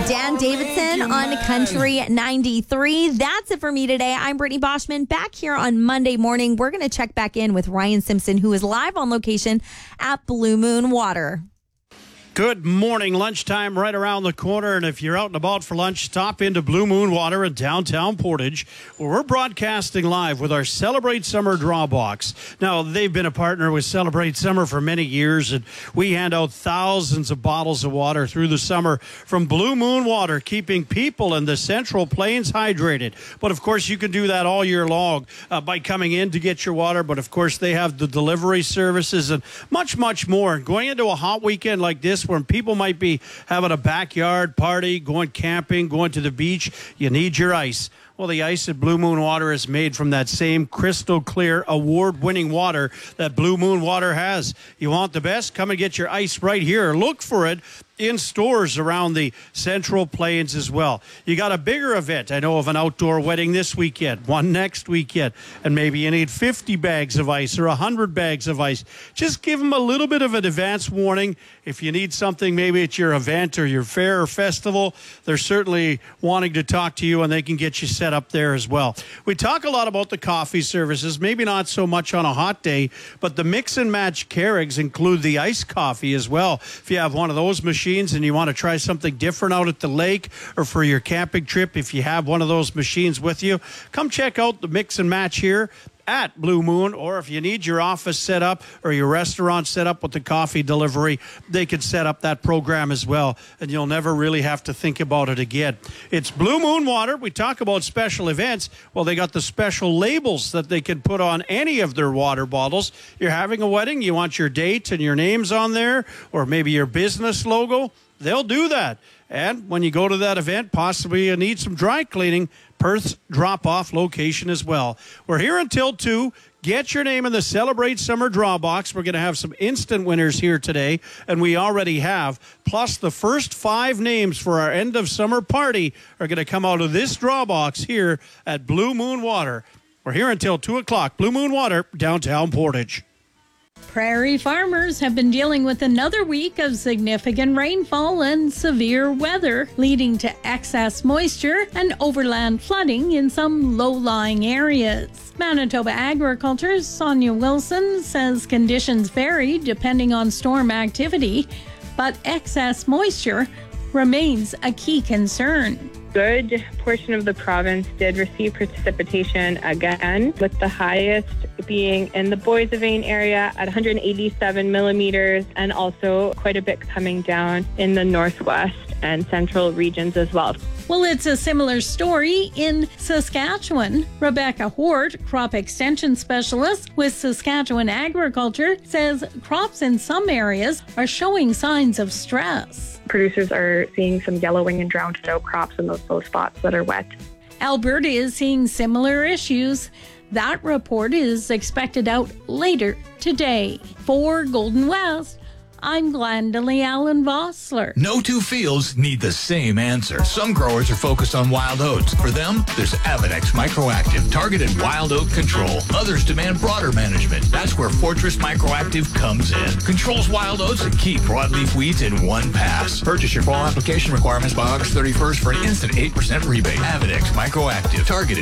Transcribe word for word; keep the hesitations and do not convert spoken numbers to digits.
Dan Davidson on Country ninety-three. That's it for me today. I'm Brittany Boschman, back here on Monday morning. We're going to check back in with Ryan Simpson, who is live on location at Blue Moon Water. Good morning. Lunchtime right around the corner. And if you're out and about for lunch, stop into Blue Moon Water in downtown Portage, where we're broadcasting live with our Celebrate Summer Draw Box. Now, they've been a partner with Celebrate Summer for many years, and we hand out thousands of bottles of water through the summer from Blue Moon Water, keeping people in the Central Plains hydrated. But, of course, you can do that all year long uh, by coming in to get your water. But, of course, they have the delivery services and much, much more. Going into a hot weekend like this, when people might be having a backyard party, going camping, going to the beach, you need your ice. Well, the ice at Blue Moon Water is made from that same crystal clear, award-winning water that Blue Moon Water has. You want the best? Come and get your ice right here. Look for it in stores around the Central Plains as well. You got a bigger event. I know of an outdoor wedding this weekend, one next weekend, and maybe you need fifty bags of ice or one hundred bags of ice. Just give them a little bit of an advance warning. If you need something, maybe at your event or your fair or festival, they're certainly wanting to talk to you, and they can get you set up there as well. We talk a lot about the coffee services, maybe not so much on a hot day, but the mix and match Keurigs include the iced coffee as well. If you have one of those machines and you want to try something different out at the lake or for your camping trip, if you have one of those machines with you, come check out the mix and match here at Blue Moon. Or if you need your office set up or your restaurant set up with the coffee delivery, they can set up that program as well, and you'll never really have to think about it again. It's Blue Moon Water. We talk about special events. Well, they got the special labels that they can put on any of their water bottles. You're having a wedding, you want your date and your names on there, or maybe your business logo, they'll do that. And when you go to that event, possibly you need some dry cleaning, Perth's drop-off location as well. We're here until two. Get your name in the Celebrate Summer Draw Box. We're going to have some instant winners here today, and we already have. Plus, the first five names for our end-of-summer party are going to come out of this draw box here at Blue Moon Water. We're here until two o'clock. Blue Moon Water, downtown Portage. Prairie farmers have been dealing with another week of significant rainfall and severe weather, leading to excess moisture and overland flooding in some low-lying areas. Manitoba Agriculture's Sonia Wilson says conditions vary depending on storm activity, but excess moisture remains a key concern. Good portion of the province did receive precipitation again, with the highest being in the Boissevain area at one hundred eighty-seven millimeters, and also quite a bit coming down in the northwest and central regions as well. Well, it's a similar story in Saskatchewan. Rebecca Hort, crop extension specialist with Saskatchewan Agriculture, says crops in some areas are showing signs of stress. Producers are seeing some yellowing and drowned out crops in those, those spots that are wet. Alberta is seeing similar issues. That report is expected out later today. For Golden West, I'm Glendalee Allen Vossler. No two fields need the same answer. Some growers are focused on wild oats. For them, there's Avenex Microactive, targeted wild oat control. Others demand broader management. That's where Fortress Microactive comes in. Controls wild oats and key broadleaf weeds in one pass. Purchase your fall application requirements by August thirty-first for an instant eight percent rebate. Avenex Microactive, targeted